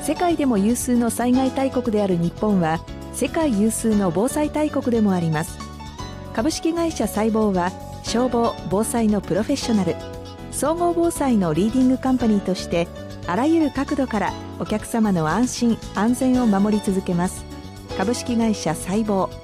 世界でも有数の災害大国である日本は、世界有数の防災大国でもあります。株式会社サイボーは、消防・防災のプロフェッショナル、総合防災のリーディングカンパニーとして、あらゆる角度からお客様の安心・安全を守り続けます。株式会社サイボー。